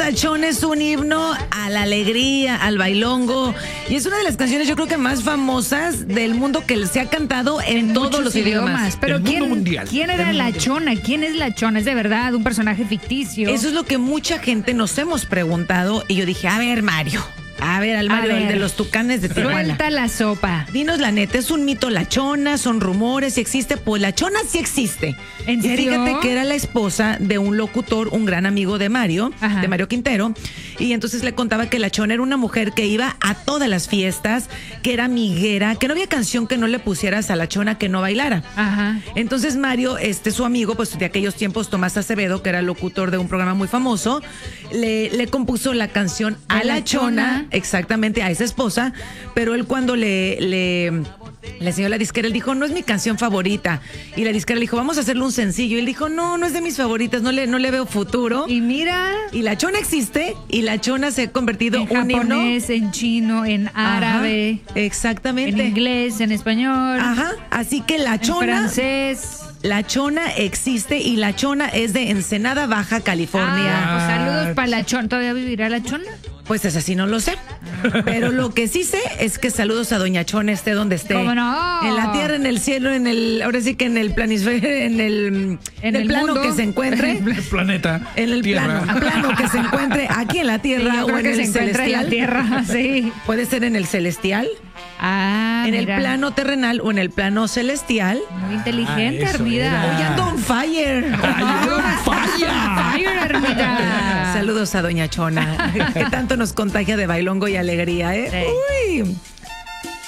La Chona es un himno a la alegría, al bailongo. Y es una de las canciones, yo creo que más famosas del mundo, que se ha cantado en todos los idiomas. Pero Del mundo mundial. ¿quién era La Chona? ¿Quién es La Chona? ¿Es de verdad un personaje ficticio? Eso es lo que mucha gente nos hemos preguntado. Y yo dije, a ver, Mario. A ver, al Mario, el de los tucanes de Tijuana. Suelta la sopa. Dinos la neta, ¿es un mito La Chona? ¿Son rumores? ¿Si existe? Pues La Chona sí existe. ¿En serio? Y fíjate que era la esposa de un locutor, un gran amigo de Mario, Ajá. de Mario Quintero. Y entonces le contaba que La Chona era una mujer que iba a todas las fiestas, que era amiguera, que no había canción que no le pusieras a La Chona que no bailara. Ajá. Entonces Mario, su amigo, pues de aquellos tiempos, Tomás Acevedo, que era locutor de un programa muy famoso, le compuso la canción a La Chona, exactamente, a esa esposa, pero él cuando le enseñó la disquera, él dijo, no es mi canción favorita. Y la disquera le dijo, vamos a hacerle un sencillo. Y él dijo, no es de mis favoritas, no le veo futuro. Y mira, Y La Chona existe, y La Chona se ha convertido en un himno. japonés, en chino, en árabe, Ajá, exactamente. en inglés, en español, Ajá, así que La en Chona... francés. La Chona existe y La Chona es de Ensenada, Baja California. Pues saludos para La Chona. ¿Todavía vivirá La Chona? Pues esa sí no lo sé. Pero lo que sí sé es que saludos a Doña Chona, esté donde esté. ¿Cómo no? En la tierra, en el cielo, ahora sí que en el planisfero, en el plano mundo. que se encuentre. El planeta. En el Tierra. plano que se encuentre aquí en la Sí, tierra yo o creo en que se el encuentra en la celestial. tierra, sí. Puede ser en el celestial, en Mira. el plano terrenal o en el plano celestial. Muy inteligente, eso Armida. era. Oye, ando on fire. ¡Falla! Fire, Armida. Saludos a Doña Chona, que tanto nos contagia de bailongo y alegría, ¿eh? Sí. Uy.